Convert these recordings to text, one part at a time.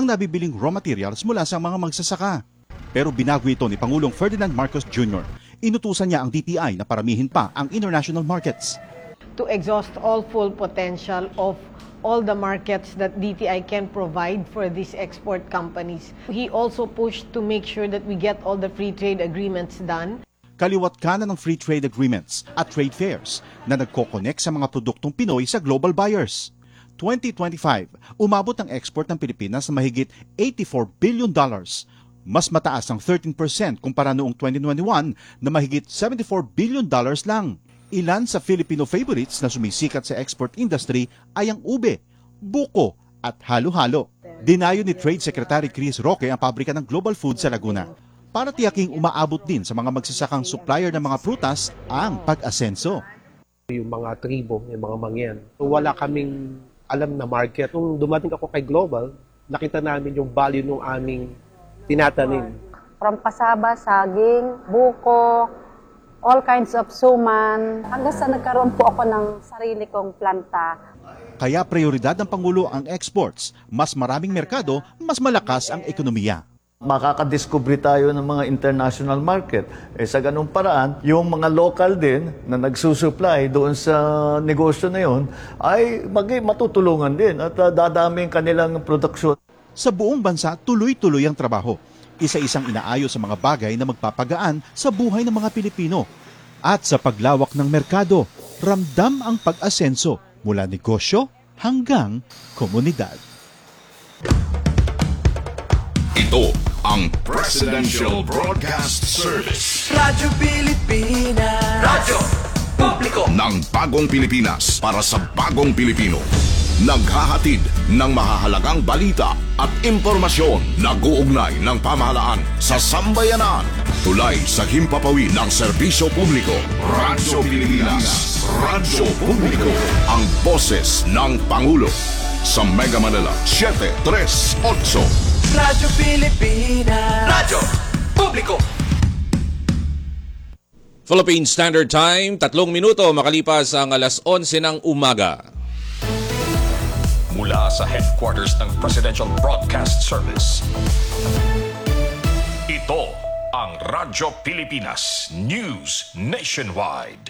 ang nabibiling raw materials mula sa mga magsasaka. Pero binago ito ni Pangulong Ferdinand Marcos Jr. Inutusan niya ang DTI na paramihin pa ang international markets. To exhaust all full potential of all the markets that DTI can provide for these export companies. He also pushed to make sure that we get all the free trade agreements done. Kaliwat kanan ng free trade agreements at trade fairs na nagko-connect sa mga produktong Pinoy sa global buyers. 2025, umabot ang export ng Pilipinas na mahigit $84 billion. Mas mataas ang 13% kumpara noong 2021 na mahigit $74 billion lang. Ilan sa Filipino favorites na sumisikat sa export industry ay ang ube, buko at halo-halo. Dinayo ni Trade Secretary Chris Roque ang pabrika ng Global Food sa Laguna para tiyaking umaabot din sa mga magsasakang supplier ng mga prutas ang pag-asenso. Yung mga tribo, yung mga mangyan, wala kaming alam na market. Nung dumating ako kay Global, nakita namin yung value ng aming tinatanim. From pasaba, saging, buko, all kinds of suman, hanggang sa nagkaroon po ako ng sarili kong planta. Kaya prioridad ng Pangulo ang exports. Mas maraming merkado, mas malakas ang ekonomiya. Makakadiscover tayo ng mga international market. Sa ganung paraan, yung mga local din na nagsusupply doon sa negosyo na yon ay matutulungan din at dadami ang kanilang produksyon. Sa buong bansa, tuloy-tuloy ang trabaho. Isa-isang inaayos sa mga bagay na magpapagaan sa buhay ng mga Pilipino. At sa paglawak ng merkado, ramdam ang pag-asenso mula negosyo hanggang komunidad. Ito ang Presidential Broadcast Service. Radyo Pilipinas. Radyo Publiko ng bagong Pilipinas para sa bagong Pilipino. Naghahatid ng mahahalagang balita at impormasyon na uugnay ng pamahalaan sa sambayanan. Tulay sa himpapawid ng serbisyo publiko. Radyo Pilipinas. Radyo Publiko. Ang boses ng Pangulo. Sa Mega Manila, 738. Radyo Pilipinas. Radyo Publiko. Philippine Standard Time, 3 minuto makalipas ang alas 11 ng umaga. Mula sa headquarters ng Presidential Broadcast Service. Ito ang Radyo Pilipinas News Nationwide.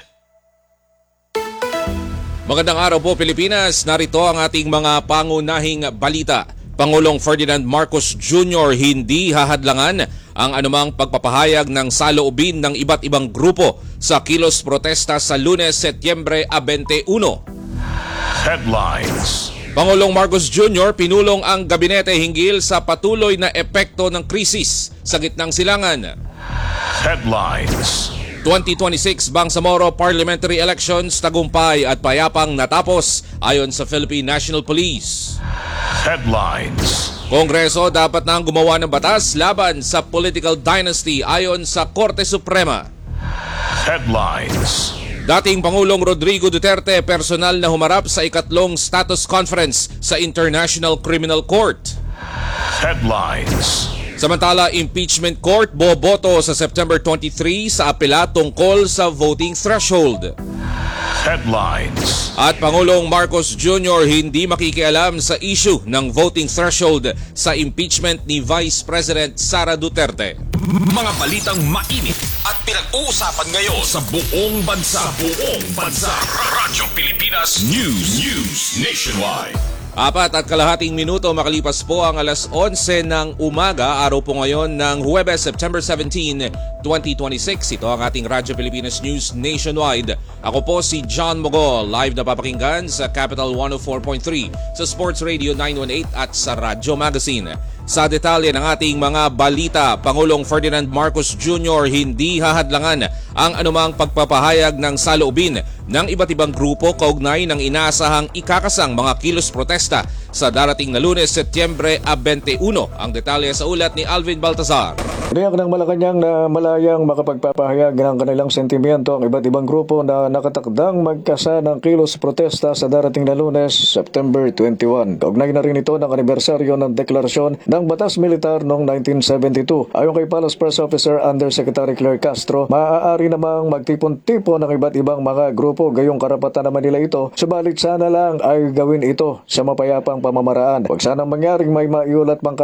Magandang araw po Pilipinas, narito ang ating mga pangunahing balita. Pangulong Ferdinand Marcos Jr. hindi hahadlangan ang anumang pagpapahayag ng saloobin ng iba't ibang grupo sa kilos protesta sa Lunes, Setyembre 21. Headlines. Pangulong Marcos Jr. pinulong ang gabinete hinggil sa patuloy na epekto ng krisis sa gitnang silangan. Headlines. 2026 Bangsamoro Parliamentary Elections tagumpay at payapang natapos ayon sa Philippine National Police. Headlines. Kongreso dapat nang gumawa ng batas laban sa political dynasty ayon sa Korte Suprema. Headlines. Dating Pangulong Rodrigo Duterte personal na humarap sa ikatlong status conference sa International Criminal Court. Headlines. Samantala, impeachment court boboto sa September 23 sa apela tungkol sa voting threshold. Headlines. At Pangulong Marcos Jr. hindi makikialam sa issue ng voting threshold sa impeachment ni Vice President Sara Duterte. Mga balitang mainit at pinag-uusapan ngayon sa buong bansa. Radyo Pilipinas News Nationwide. 4.5 minuto makalipas po ang alas 11 ng umaga, araw po ngayon ng Huwebes, September 17, 2026. Ito ang ating Radyo Pilipinas News Nationwide. Ako po si John Mogol, live na papakinggan sa Capital 104.3, sa Sports Radio 918 at sa Radyo Magazine. Sa detalye ng ating mga balita, Pangulong Ferdinand Marcos Jr. hindi hahadlangan ang anumang pagpapahayag ng saloobin ng iba't ibang grupo kaugnay ng inaasahang ikakasang mga kilos protesta sa darating na Lunes, Setyembre 21. Ang detalye sa ulat ni Alvin Baltazar. Riyak ng Malacanang na malayang makapagpapahayag ng kanilang sentimiento ang iba't ibang grupo na nakatakdang magkasa ng kilos protesta sa darating na Lunes, September 21. Kaugnay na rin ito ng anibersaryo ng deklarasyon ng Batas Militar noong 1972. Ayon kay Palace Press Officer Undersecretary Claire Castro, maaari namang magtipon-tipon ng iba't ibang mga grupo, gayong karapatan naman nila ito, subalit sana lang ay gawin ito sa mapayapang pamamaraan. Huwag sanang mangyaring may maiulat pang